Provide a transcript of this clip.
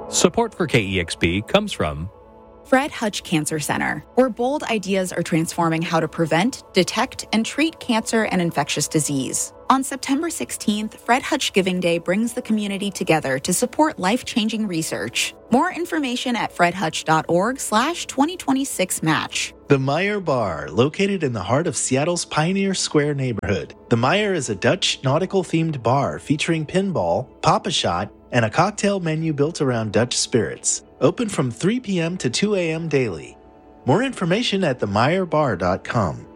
Support for KEXP comes from Fred Hutch Cancer Center, where bold ideas are transforming how to prevent, detect, and treat cancer and infectious disease. On September 16th, Fred Hutch Giving Day brings the community together to support life-changing research. More information at fredhutch.org/2026match. The Meyer Bar, located in the heart of Seattle's Pioneer Square neighborhood. The Meyer is a Dutch nautical-themed bar featuring pinball, Pop-A-Shot, and a cocktail menu built around Dutch spirits. Open from 3 p.m. to 2 a.m. daily. More information at themeyerbar.com.